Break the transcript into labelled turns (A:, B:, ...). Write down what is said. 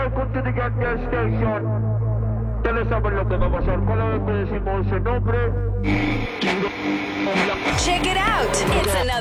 A: welcome to the Get There Station. Ya le saben lo que va a pasar cada vez que decimos ese nombre.
B: Check it out. It's another